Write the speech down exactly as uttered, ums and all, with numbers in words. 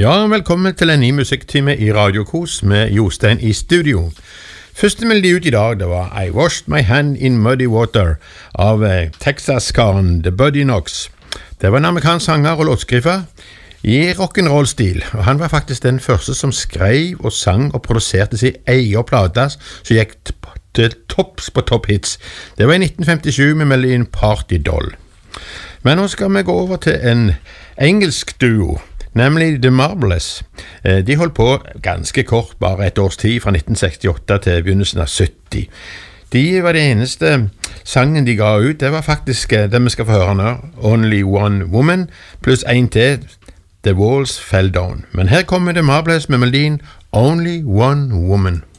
Ja, velkommen til en ny musikktime i Radio Kos med Jostein i studio. Første melodi ut i dag, det var I Washed My Hand in Muddy Water av eh, Texas-karen The Buddy Knox. Det var en amerikansk sanger og låtskriver i rock'n'roll-stil, og han var faktisk den første som skrev og sang og produserte sin egen plate som gikk til topps på Top Hits. Det var i nitten femtisju med melodien Party Doll. Men nå skal vi gå over til en engelsk duo, nemlig The Marbles. De holdt på ganske kort, bare et års tid, fra nitten sekstiåtte til begynnelsen av sytti. De var det eneste sangen de ga ut, det var faktisk det vi skal få høre nå, Only One Woman, pluss en til, The Walls Fell Down. Men her kommer The Marbles med melodien Only One Woman.